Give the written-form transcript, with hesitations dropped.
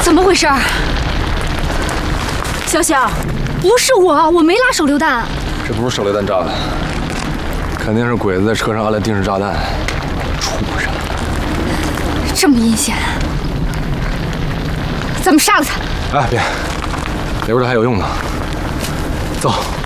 怎么回事？小小，不是我没拉手榴弹。 这不是手榴弹炸的，肯定是鬼子在车上安了定时炸弹。畜生！ 这么阴险，咱们杀了他！ 哎，别，留着还有用呢。走。